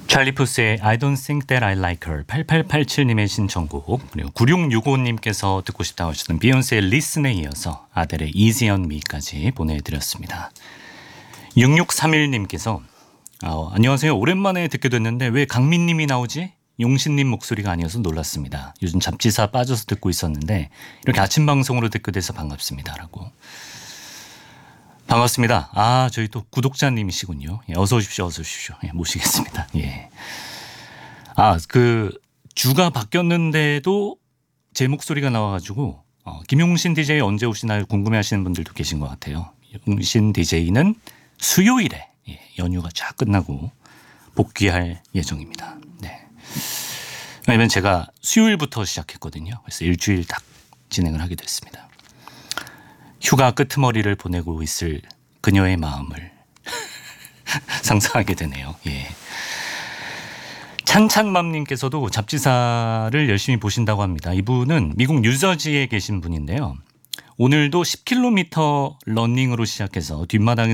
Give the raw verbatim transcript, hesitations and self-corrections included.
찰리 푸스의 I don't think that I like her 팔팔팔칠님의 신청곡, 그리고 구육육오님께서 듣고 싶다고 하셨던 비욘세의 Listen에 이어서 아델의 Easy on Me까지 보내드렸습니다. 육육삼일님께서 어, 안녕하세요. 오랜만에 듣게 됐는데 왜 강민님이 나오지? 용신님 목소리가 아니어서 놀랐습니다. 요즘 잡지사 빠져서 듣고 있었는데 이렇게 아침 방송으로 듣게 돼서 반갑습니다. 라고. 반갑습니다. 아, 저희 또 구독자님이시군요. 예, 어서 오십시오. 어서 오십시오. 예, 모시겠습니다. 예. 아, 그 주가 바뀌었는데도 제 목소리가 나와가지고 어, 김용신 디제이 언제 오시나요? 궁금해하시는 분들도 계신 것 같아요. 용신 디제이는 수요일에 예, 연휴가 쫙 끝나고 복귀할 예정입니다. 네. 왜냐면 제가 수요일부터 시작했거든요. 그래서 일주일 딱 진행을 하게 됐습니다. 휴가 끄트머리를 보내고 있을 그녀의 마음을 상상하게 되네요. 예. 찬찬맘님께서도 잡지사를 열심히 보신다고 합니다. 이분은 미국 뉴저지에 계신 분인데요. 오늘도 십 킬로미터 러닝으로 시작해서 뒷마당에